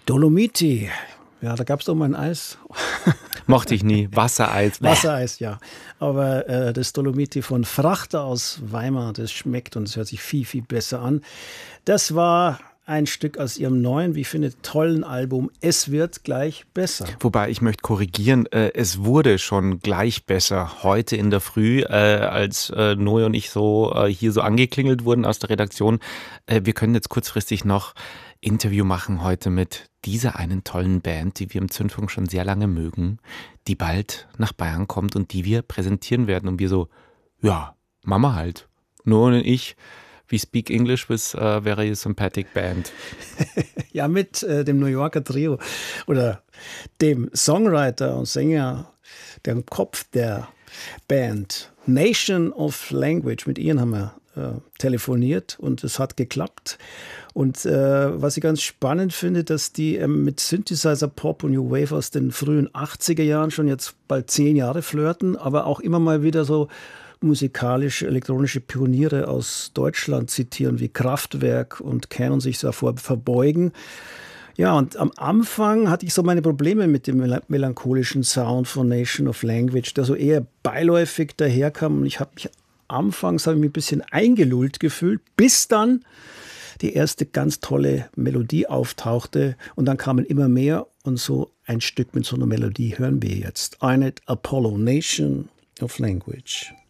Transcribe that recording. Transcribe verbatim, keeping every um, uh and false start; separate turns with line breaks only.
Dolomiti. Ja, da gab es doch mal ein Eis.
Mochte ich nie. Wassereis. Bäh.
Wassereis, ja. Aber äh, das Dolomiti von Frachter aus Weimar, das schmeckt und es hört sich viel, viel besser an. Das war ein Stück aus ihrem neuen, wie ich finde, tollen Album Es wird gleich besser.
Wobei, ich möchte korrigieren, äh, es wurde schon gleich besser heute in der Früh, äh, als äh, Noe und ich so äh, hier so angeklingelt wurden aus der Redaktion. Äh, wir können jetzt kurzfristig noch Interview machen heute mit dieser einen tollen Band, die wir im Zündfunk schon sehr lange mögen, die bald nach Bayern kommt und die wir präsentieren werden. Und wir so, ja, Mama halt. Noe und ich, we speak English with a very sympathetic band.
Ja, mit äh, dem New Yorker Trio oder dem Songwriter und Sänger, dem Kopf der Band Nation of Language. Mit ihnen haben wir äh, telefoniert und es hat geklappt. Und äh, was ich ganz spannend finde, dass die ähm, mit Synthesizer Pop und New Wave aus den frühen achtziger Jahren schon jetzt bald zehn Jahre flirten, aber auch immer mal wieder so musikalische, elektronische Pioniere aus Deutschland zitieren, wie Kraftwerk und Canon sich davor verbeugen. Ja, und am Anfang hatte ich so meine Probleme mit dem mel- melancholischen Sound von Nation of Language, der so eher beiläufig daherkam. Und ich habe mich anfangs habe ich mich ein bisschen eingelullt gefühlt, bis dann die erste ganz tolle Melodie auftauchte und dann kamen immer mehr und so ein Stück mit so einer Melodie hören wir jetzt. Eine Apollo, Nation of Language.